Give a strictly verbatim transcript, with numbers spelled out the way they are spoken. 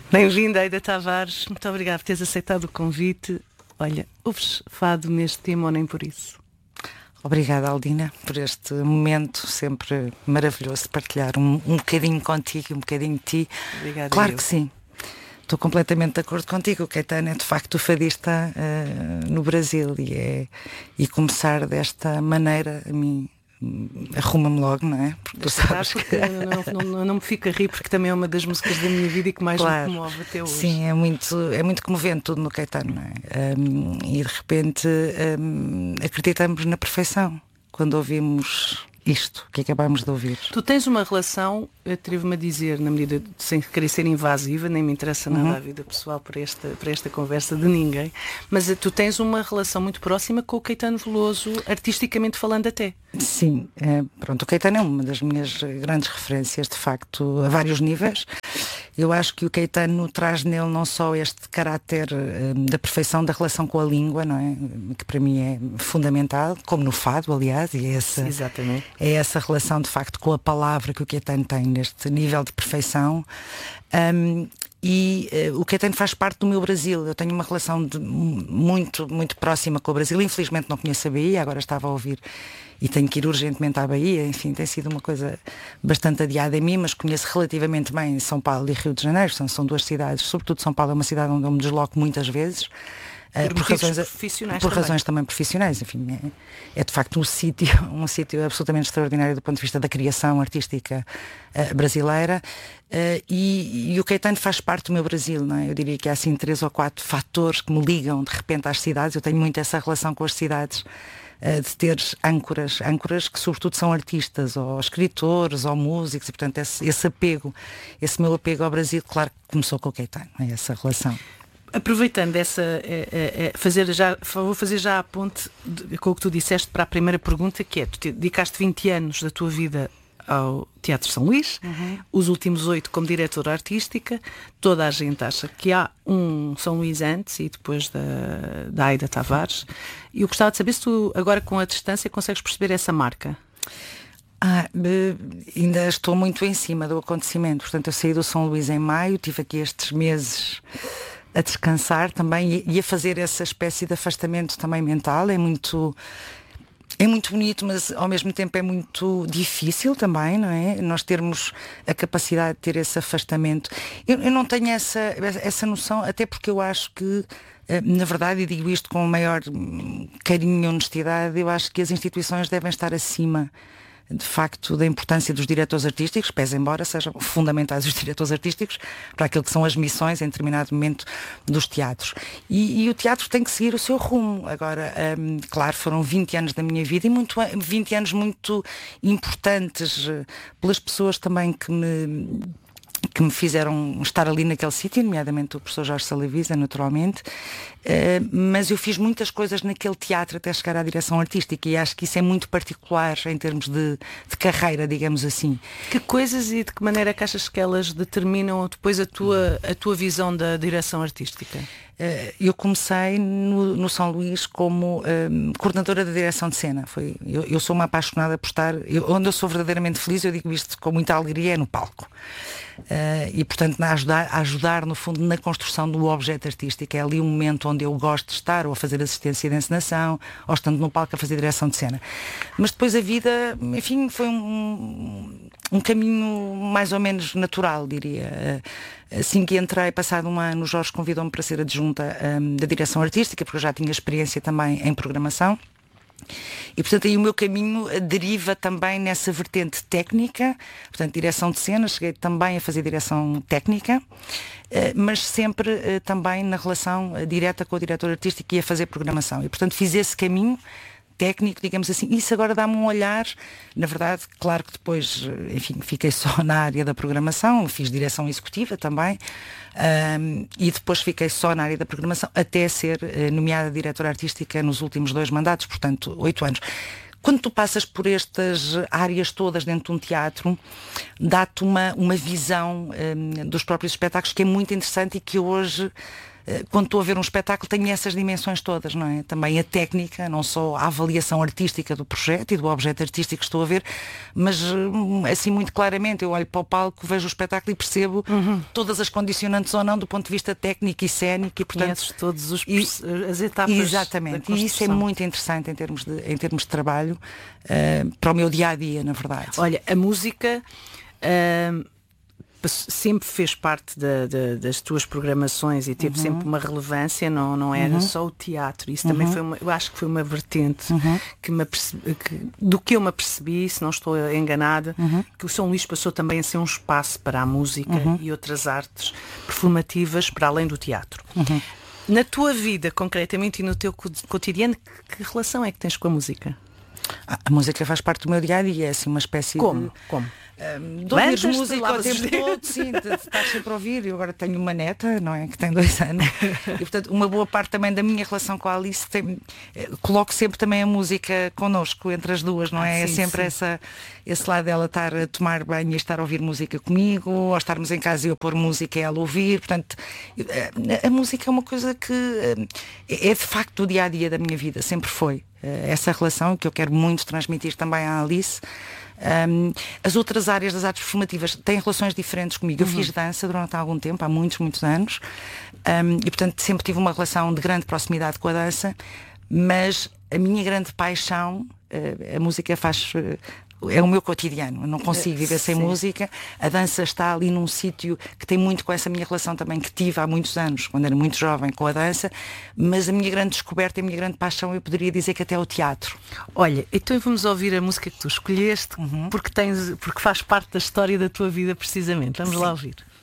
Bem-vinda, Aida Tavares. Muito obrigada por teres aceitado o convite. Olha, ouves fado neste tema ou nem por isso? Obrigada, Aldina, por este momento sempre maravilhoso de partilhar um, um bocadinho contigo e um bocadinho de ti. Obrigada. Claro eu. que sim. Estou completamente de acordo contigo. O Caetano é de facto o fadista uh, no Brasil e, é, e começar desta maneira a mim arruma-me logo, não é? Porque tu sabes que não, não, não me fico a rir, porque também é uma das músicas da minha vida e que mais claro, me comove até hoje. Sim, é muito, é muito comovente tudo no Caetano, não é? Um, e de repente um, acreditamos na perfeição quando ouvimos isto que acabamos de ouvir. Tu tens uma relação, atrevo-me a dizer, na medida de, sem querer ser invasiva, nem me interessa nada uhum. a vida pessoal para esta, para esta conversa de ninguém, mas tu tens uma relação muito próxima com o Caetano Veloso, artisticamente falando até. Sim, é, pronto, o Caetano é uma das minhas grandes referências, de facto, a vários níveis. Eu acho que o Caetano traz nele não só este caráter um, da perfeição da relação com a língua, não é? Que para mim é fundamental, como no fado, aliás, e é essa, Exatamente. é essa relação de facto com a palavra que o Caetano tem neste nível de perfeição. Um, e uh, o Caetano faz parte do meu Brasil. Eu tenho uma relação de, muito, muito próxima com o Brasil. Infelizmente não conheço a Bahia, agora estava a ouvir e tenho que ir urgentemente à Bahia. Enfim, tem sido uma coisa bastante adiada em mim, mas conheço relativamente bem São Paulo e Rio de Janeiro. São, são duas cidades, sobretudo São Paulo é uma cidade onde eu me desloco muitas vezes. Por, por razões profissionais por também. razões também profissionais, enfim, é, é de facto um sítio um sítio absolutamente extraordinário do ponto de vista da criação artística uh, brasileira uh, e, e o Caetano faz parte do meu Brasil, não é? Eu diria que há assim três ou quatro fatores que me ligam de repente às cidades. Eu tenho muito essa relação com as cidades, uh, de ter âncoras, âncoras que sobretudo são artistas, ou escritores, ou músicos, e portanto esse, esse apego, esse meu apego ao Brasil, claro que começou com o Caetano, é essa relação. Aproveitando essa, é, é, fazer já, vou fazer já a ponte de, com o que tu disseste para a primeira pergunta, que é, tu te dedicaste vinte anos da tua vida ao Teatro São Luís, uhum. os últimos oito como diretora artística. Toda a gente acha que há um São Luís antes e depois da, da Aida Tavares. E eu gostava de saber se tu, agora com a distância, consegues perceber essa marca. Ah, ainda estou muito em cima do acontecimento. Portanto, eu saí do São Luís em maio, tive aqui estes meses a descansar também e a fazer essa espécie de afastamento também mental. É muito, é muito bonito, mas ao mesmo tempo é muito difícil também, não é? Nós termos a capacidade de ter esse afastamento. Eu, eu não tenho essa, essa noção, até porque eu acho que, na verdade, e digo isto com o maior carinho e honestidade, eu acho que as instituições devem estar acima de facto da importância dos diretores artísticos, pese embora sejam fundamentais os diretores artísticos para aquilo que são as missões em determinado momento dos teatros. E, e o teatro tem que seguir o seu rumo. Agora, hum, claro, foram vinte anos da minha vida e muito, vinte anos muito importantes pelas pessoas também que me que me fizeram estar ali naquele sítio, nomeadamente o professor Jorge Salavisa, naturalmente, uh, mas eu fiz muitas coisas naquele teatro até chegar à direção artística e acho que isso é muito particular em termos de, de carreira, digamos assim. Que coisas e de que maneira que achas que elas determinam depois a tua, a tua visão da direção artística? Uh, eu comecei no, no São Luís como um, coordenadora da direção de cena. Foi, eu, eu sou uma apaixonada por estar, eu, onde eu sou verdadeiramente feliz, eu digo isto com muita alegria, é no palco. Uh, e portanto a ajudar, a ajudar no fundo na construção do objeto artístico. É ali um momento onde eu gosto de estar, ou a fazer assistência de encenação, ou estando no palco a fazer direção de cena. Mas depois a vida, enfim, foi um, um caminho mais ou menos natural, diria. Assim que entrei, passado um ano, o Jorge convidou-me para ser adjunta um, da direção artística, porque eu já tinha experiência também em programação. E portanto aí o meu caminho deriva também nessa vertente técnica, portanto direção de cena, cheguei também a fazer direção técnica, mas sempre também na relação direta com o diretor artístico e a fazer programação. E portanto fiz esse caminho técnico, digamos assim. Isso agora dá-me um olhar, na verdade, claro que depois, enfim, fiquei só na área da programação, fiz direção executiva também, um, e depois fiquei só na área da programação, até ser uh, nomeada diretora artística nos últimos dois mandatos, portanto, oito anos. Quando tu passas por estas áreas todas dentro de um teatro, dá-te uma, uma visão um, dos próprios espetáculos que é muito interessante e que hoje quando estou a ver um espetáculo, tenho essas dimensões todas, não é? Também a técnica, não só a avaliação artística do projeto e do objeto artístico que estou a ver, mas assim muito claramente eu olho para o palco, vejo o espetáculo e percebo uhum. todas as condicionantes ou não do ponto de vista técnico e cénico e portanto conheces todos os e, as etapas. Exatamente, e isso é muito interessante em termos de, em termos de trabalho uh, para o meu dia a dia, na verdade. Olha, a música uh, sempre fez parte da, da, das tuas programações e teve uhum. sempre uma relevância, não, não era uhum. só o teatro. Isso uhum. também foi uma, eu acho que foi uma vertente uhum. que me apercebi, que, do que eu me apercebi, se não estou enganada, uhum. que o São Luís passou também a ser um espaço para a música uhum. e outras artes performativas para além do teatro. Uhum. Na tua vida, concretamente, e no teu cotidiano, que relação é que tens com a música? A, a música faz parte do meu dia-a-dia, é assim uma espécie Como? de... Como? Um, de ouvir música o tempo todo, sim, de, de estar sempre a ouvir. Eu agora tenho uma neta, não é? Que tem dois anos. E portanto, uma boa parte também da minha relação com a Alice tem, eh, coloco sempre também a música connosco, entre as duas, não é? Ah, sim, é sempre essa, esse lado dela estar a tomar banho e estar a ouvir música comigo, ou estarmos em casa e eu pôr música e ela ouvir. Portanto, a, a música é uma coisa que é, é de facto o dia a dia da minha vida, sempre foi. Essa relação que eu quero muito transmitir também à Alice. Um, as outras áreas das artes performativas têm relações diferentes comigo. Eu uhum. fiz dança durante algum tempo, há muitos, muitos anos, um, e portanto sempre tive uma relação de grande proximidade com a dança, mas a minha grande paixão, uh, a música faz... Uh, é o meu cotidiano, eu não consigo viver sem Sim. música. A dança está ali num sítio que tem muito com essa minha relação também que tive há muitos anos, quando era muito jovem, com a dança, mas a minha grande descoberta e a minha grande paixão, eu poderia dizer que até é o teatro. Olha, então vamos ouvir a música que tu escolheste, uhum. porque, tens, porque faz parte da história da tua vida precisamente. Vamos Sim. lá ouvir.